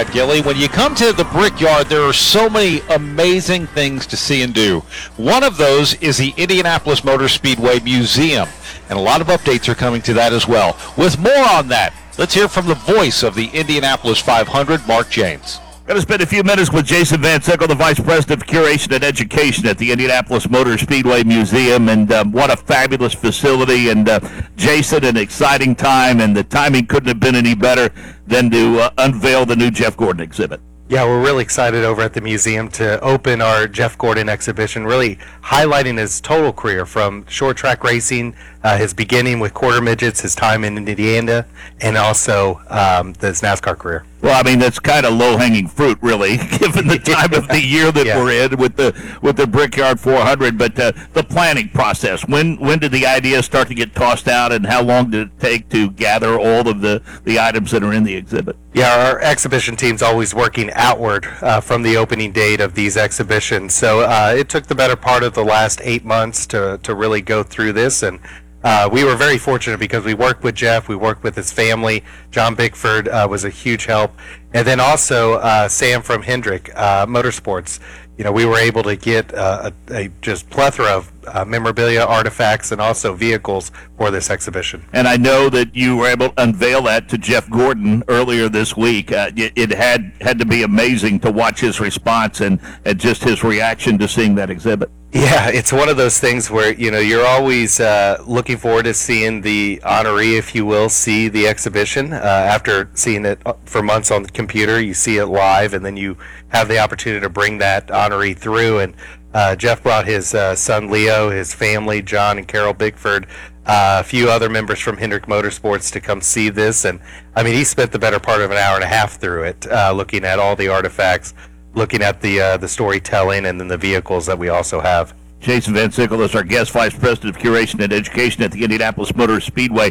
Brad Gilly. When you come to the Brickyard, there are so many amazing things to see and do. One of those is the Indianapolis Motor Speedway Museum, and a lot of updates are coming to that as well. With more on that, let's hear from the voice of the Indianapolis 500, Mark James. Going to spend a few minutes with Jason Van Sickle, the Vice President of Curation and Education at the Indianapolis Motor Speedway Museum, and what a fabulous facility, and Jason, an exciting time, and the timing couldn't have been any better than to unveil the new Jeff Gordon exhibit. Yeah, we're really excited over at the museum to open our Jeff Gordon exhibition, really highlighting his total career from short track racing, his beginning with quarter midgets, his time in Indiana, and also his NASCAR career. Well, I mean, that's kind of low-hanging fruit, really, given the time of the year that we're in with the Brickyard 400. But the planning process, when did the idea start to get tossed out, and how long did it take to gather all of the items that are in the exhibit? Yeah, our exhibition team's always working outward from the opening date of these exhibitions. So it took the better part of the last 8 months to really go through this, and we were very fortunate because we worked with Jeff, we worked with his family. John Bickford was a huge help. And then also Sam from Hendrick Motorsports. You know, we were able to get a just plethora of memorabilia, artifacts, and also vehicles for this exhibition. And I know that you were able to unveil that to Jeff Gordon earlier this week. It had to be amazing to watch his response and just his reaction to seeing that exhibit. Yeah, it's one of those things where, you know, you're always looking forward to seeing the honoree, if you will, see the exhibition. After seeing it for months on the computer, you see it live, and then you have the opportunity to bring that honoree through. And Jeff brought his son Leo, his family, John and Carol Bickford, a few other members from Hendrick Motorsports to come see this. And, I mean, he spent the better part of an hour and a half through it, looking at all the artifacts, looking at the storytelling, and then the vehicles that we also have. Jason Van Sickle is our guest, Vice President of Curation and Education at the Indianapolis Motor Speedway.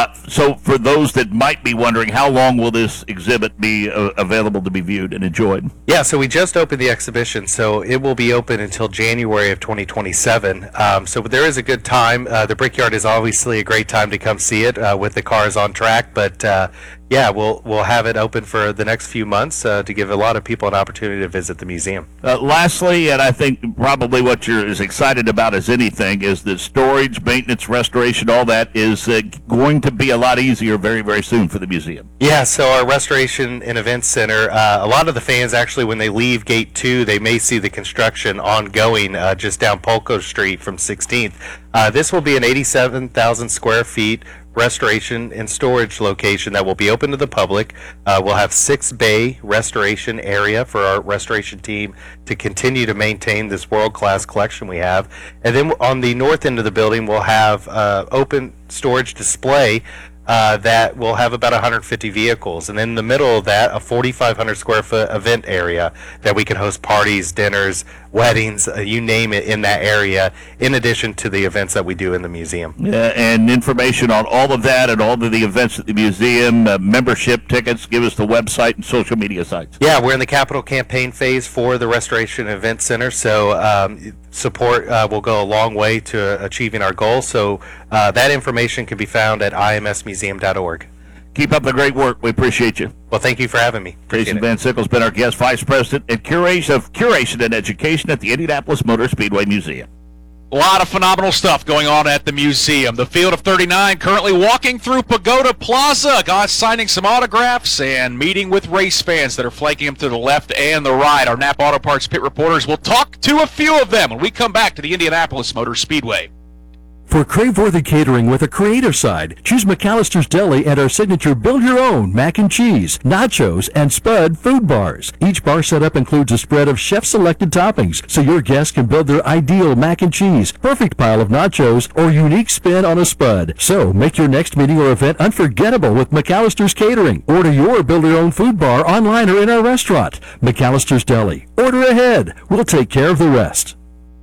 So for those that might be wondering, how long will this exhibit be available to be viewed and enjoyed? Yeah, so we just opened the exhibition, so it will be open until January of 2027. So there is a good time. The Brickyard is obviously a great time to come see it with the cars on track, but yeah, we'll have it open for the next few months to give a lot of people an opportunity to visit the museum. Lastly, and I think probably what you're as excited about as anything, is that storage, maintenance, restoration, all that is going to be a lot easier very, very soon for the museum. Yeah, so our Restoration and Events Center, a lot of the fans actually, when they leave Gate 2, they may see the construction ongoing just down Polko Street from 16th. This will be an 87,000 square feet restoration and storage location that will be open to the public. We'll have 6-bay restoration area for our restoration team to continue to maintain this world-class collection we have. And then on the north end of the building, we'll have open storage display that will have about 150 vehicles. And in the middle of that, a 4,500 square foot event area that we can host parties, dinners, weddings, you name it, in that area, in addition to the events that we do in the museum. Yeah, and information on all of that and all of the events at the museum, membership tickets, give us the website and social media sites. Yeah, we're in the capital campaign phase for the Restoration Event Center, so support will go a long way to achieving our goal. So that information can be found at imsmuseum.org. Keep up the great work. We appreciate you. Well, thank you for having me. Jason Van Sickle's been our guest, Vice President and Curation and Education at the Indianapolis Motor Speedway Museum. A lot of phenomenal stuff going on at the museum. The Field of 39 currently walking through Pagoda Plaza. Guys signing some autographs and meeting with race fans that are flanking them to the left and the right. Our Napa Auto Parts pit reporters will talk to a few of them when we come back to the Indianapolis Motor Speedway. For crave-worthy catering with a creative side, choose McAllister's Deli and our signature build-your-own mac and cheese, nachos, and Spud food bars. Each bar setup includes a spread of chef-selected toppings, so your guests can build their ideal mac and cheese, perfect pile of nachos, or unique spin on a Spud. So make your next meeting or event unforgettable with McAllister's Catering. Order your build-your-own food bar online or in our restaurant. McAllister's Deli. Order ahead. We'll take care of the rest.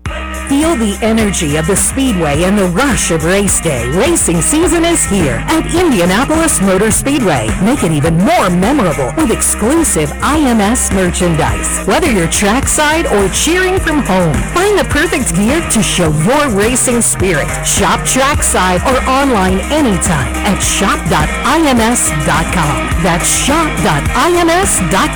Feel the energy of the Speedway and the rush of race day. Racing season is here at Indianapolis Motor Speedway. Make it even more memorable with exclusive IMS merchandise. Whether you're trackside or cheering from home, find the perfect gear to show your racing spirit. Shop trackside or online anytime at shop.ims.com. That's shop.ims.com.